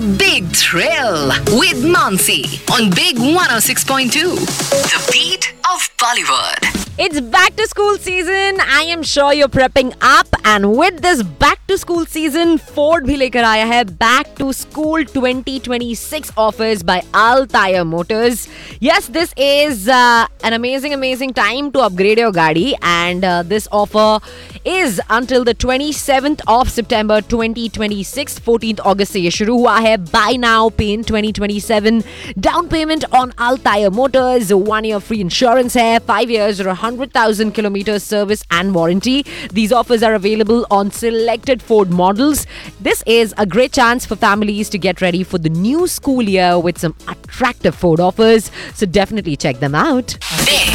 big thrill with Mansi on Big 106.2. The beat of Bollywood. It's back to school season. I am sure you're prepping up, and with this back to school season, Ford bhi lekar aaya hai Back to School 2026 offers by Altair Motors. Yes, this is an amazing time to upgrade your gaadi, and this offer is until the 27th of September 2026. 14th August se ye shuru hua hai. Buy now, pay in 2027. Down payment on Altair Motors. 1 year free insurance hai. 5 years or 100,000 kilometers service and warranty. These offers are available on selected Ford models. This is a great chance for families to get ready for the new school year with some attractive Ford offers. So definitely check them out. Big